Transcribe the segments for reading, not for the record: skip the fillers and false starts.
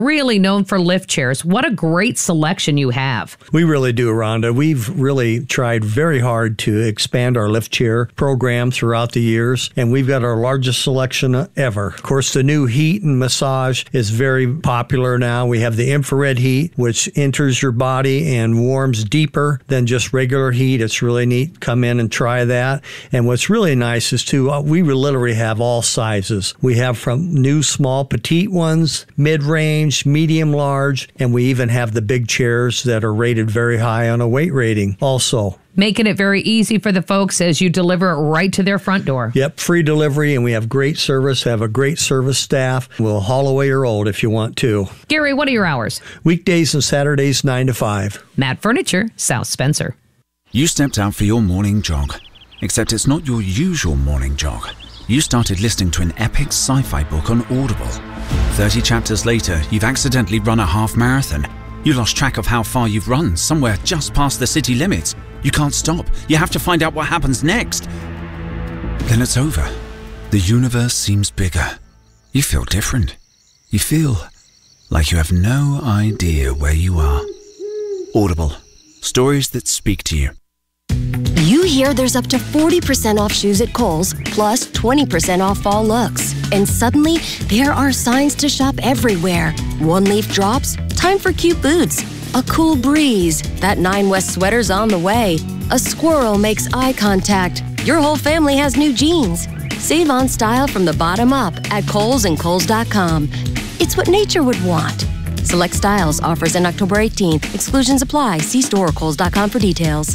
really known for lift chairs. What a great selection you have. We really do, Rhonda. We've really tried very hard to expand our lift chair program throughout the years, and we've got our largest selection ever. Of course, the new heat and massage is very popular now. We have the infrared heat, which enters your body and warms deeper than just regular heat. It's really neat. Come in and try that. And what's really nice is, too, we literally have all sizes. We have from new, small, petite ones, mid-range, medium, large, and we even have the big chairs that are rated very high on a weight rating also. Making it very easy for the folks as you deliver it right to their front door. Yep, free delivery, and we have great service, have a great service staff. We'll haul away your old if you want to. Gary, what are your hours? Weekdays and Saturdays, 9 to 5. Matt Furniture, South Spencer. You stepped out for your morning jog, except it's not your usual morning jog. You started listening to an epic sci-fi book on Audible. 30 chapters later, you've accidentally run a half marathon. You lost track of how far you've run, somewhere just past the city limits. You can't stop. You have to find out what happens next. Then it's over. The universe seems bigger. You feel different. You feel like you have no idea where you are. Audible. Stories that speak to you. You hear there's up to 40% off shoes at Kohl's, plus 20% off fall looks. And suddenly, there are signs to shop everywhere. One leaf drops, time for cute boots. A cool breeze, that 9 West sweater's on the way. A squirrel makes eye contact. Your whole family has new jeans. Save on style from the bottom up at Kohl's and Kohls.com. It's what nature would want. Select styles, offers in October 18th. Exclusions apply. See store or Kohls.com for details.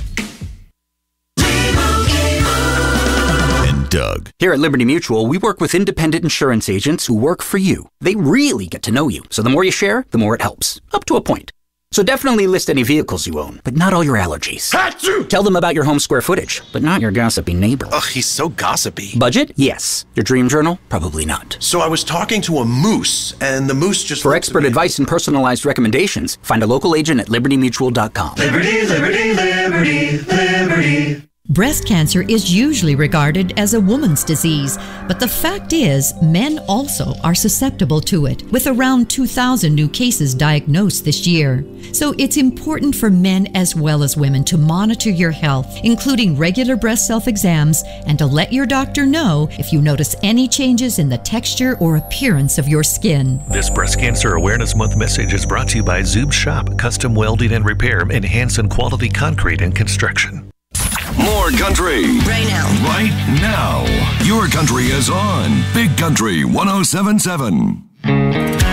Doug. Here at Liberty Mutual, we work with independent insurance agents who work for you. They really get to know you. So the more you share, the more it helps. Up to a point. So definitely list any vehicles you own, but not all your allergies. Achoo! Tell them about your home square footage, but not your gossipy neighbor. Ugh, he's so gossipy. Budget? Yes. Your dream journal? Probably not. So I was talking to a moose, and the moose just... For expert advice and personalized recommendations, find a local agent at libertymutual.com. Liberty, liberty, liberty, liberty. Breast cancer is usually regarded as a woman's disease, but the fact is, men also are susceptible to it, with around 2,000 new cases diagnosed this year. So it's important for men as well as women to monitor your health, including regular breast self-exams, and to let your doctor know if you notice any changes in the texture or appearance of your skin. This Breast Cancer Awareness Month message is brought to you by Zoob Shop, Custom Welding and Repair in Hanson Quality Concrete and Construction. More country. Right now. Right now. Your country is on Big Country 107.7.